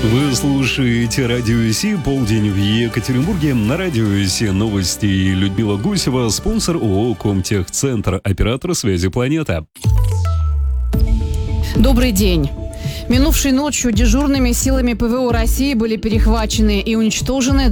Вы слушаете Радио Си, полдень в Екатеринбурге. На Радио Си новости. Людмила Гусева, спонсор ООО «Комтехцентр», оператор связи «Планета». Добрый день. Минувшей ночью дежурными силами ПВО России были перехвачены и уничтожены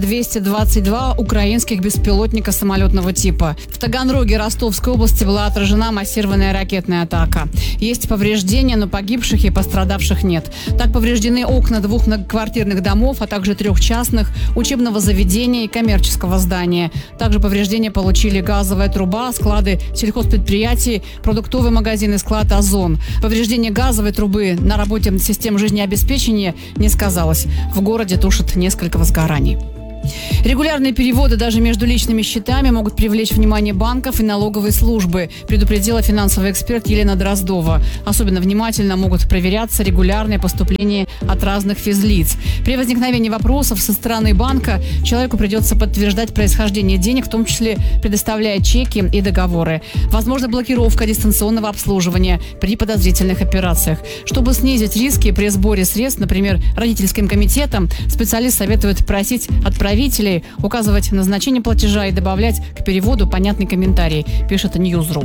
222 украинских беспилотника самолетного типа. В Таганроге Ростовской области была отражена массированная ракетная атака. Есть повреждения, но погибших и пострадавших нет. Так повреждены окна 2 многоквартирных домов, а также 3 частных, учебного заведения и коммерческого здания. Также повреждения получили газовая труба, склады сельхозпредприятий, продуктовый магазин и склад «Озон». Повреждение газовой трубы на работе систем жизнеобеспечения не сказалось. В городе тушат несколько возгораний. Регулярные переводы даже между личными счетами могут привлечь внимание банков и налоговой службы, предупредила финансовый эксперт Елена Дроздова. Особенно внимательно могут проверяться регулярные поступления от разных физлиц. При возникновении вопросов со стороны банка человеку придется подтверждать происхождение денег, в том числе предоставляя чеки и договоры. Возможно, блокировка дистанционного обслуживания при подозрительных операциях. Чтобы снизить риски при сборе средств, например, родительским комитетом, специалист советует просить отправителей указывать назначение платежа и добавлять к переводу понятный комментарий, пишет News.ru.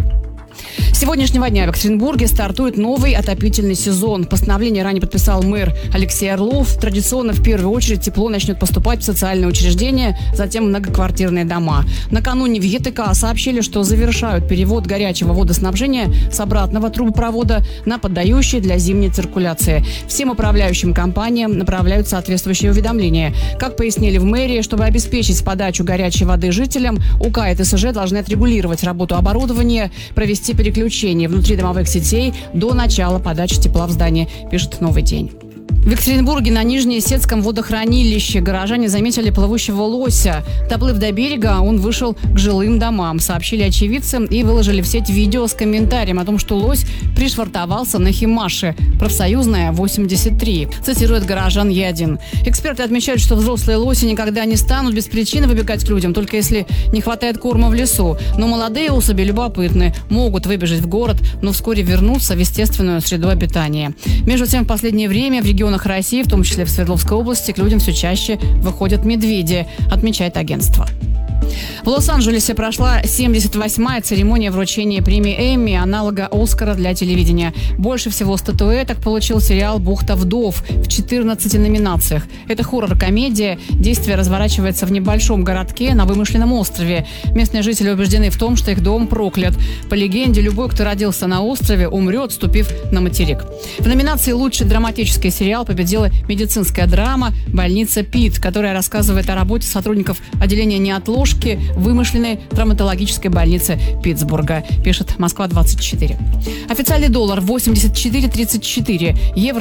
С сегодняшнего дня в Екатеринбурге стартует новый отопительный сезон. Постановление ранее подписал мэр Алексей Орлов. Традиционно в первую очередь тепло начнет поступать в социальные учреждения, затем многоквартирные дома. Накануне в ЕТК сообщили, что завершают перевод горячего водоснабжения с обратного трубопровода на поддающий для зимней циркуляции. Всем управляющим компаниям направляют соответствующие уведомления. Как пояснили в мэрии, чтобы обеспечить подачу горячей воды жителям, УК и ТСЖ должны отрегулировать работу оборудования, провести переключение внутридомовых сетей до начала подачи тепла в здание, пишет «Новый день». В Екатеринбурге на Нижнеесетском водохранилище горожане заметили плывущего лося. Доплыв до берега, он вышел к жилым домам, сообщили очевидцы и выложили в сеть видео с комментарием о том, что лось пришвартовался на Химаше, профсоюзная 83. Цитирует горожан Е1. Эксперты отмечают, что взрослые лоси никогда не станут без причины выбегать к людям, только если не хватает корма в лесу. Но молодые особи любопытны, могут выбежать в город, но вскоре вернуться в естественную среду обитания. Между тем, в последнее время в регионах России, в том числе в Свердловской области, к людям все чаще выходят медведи, отмечает агентство. В Лос-Анджелесе прошла 78-я церемония вручения премии Эмми, аналога Оскара для телевидения. Больше всего статуэток получил сериал «Бухта вдов» в 14 номинациях. Это хоррор-комедия. Действие разворачивается в небольшом городке на вымышленном острове. Местные жители убеждены в том, что их дом проклят. По легенде, любой, кто родился на острове, умрет, ступив на материк. В номинации «Лучший драматический сериал» победила медицинская драма «Больница Пит», которая рассказывает о работе сотрудников отделения неотложки вымышленной травматологической больницы Питтсбурга, пишет Москва-24. Официальный доллар 84.34, евро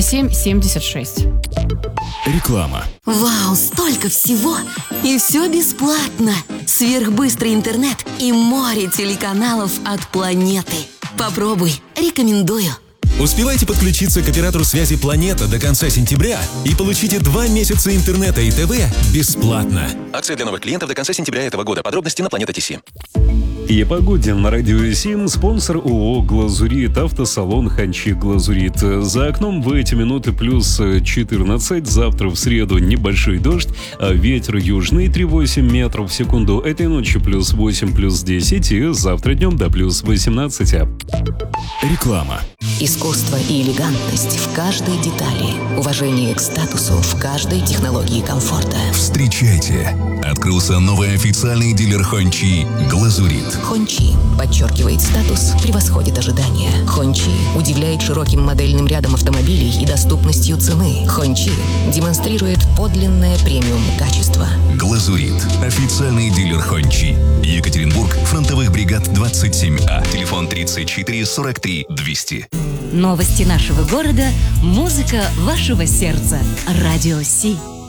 97.76. Реклама. Вау, столько всего! И все бесплатно! Сверхбыстрый интернет и море телеканалов от планеты. Попробуй, рекомендую. Успевайте подключиться к оператору связи «Планета» до конца сентября и получите 2 месяца интернета и ТВ бесплатно. Акция для новых клиентов до конца сентября этого года. Подробности на Планета.ТС. И погоде на Радио Сим, спонсор ООО «Глазурит», автосалон «Ханчи Глазурит». За окном в эти минуты плюс 14, завтра в среду небольшой дождь, а ветер южный 3,8 метров в секунду. Этой ночью плюс 8, плюс 10 и завтра днем до плюс 18. Реклама. Искусство и элегантность в каждой детали. Уважение к статусу в каждой технологии комфорта. Встречайте! Открылся новый официальный дилер Хончи «Глазурит». Хончи подчеркивает статус, превосходит ожидания. Хончи удивляет широким модельным рядом автомобилей и доступностью цены. Хончи демонстрирует подлинное премиум качество. «Глазурит» – официальный дилер Хончи. Екатеринбург, фронтовых бригад 27А. Телефон 34 43 200. Новости нашего города, музыка вашего сердца. Радио Си.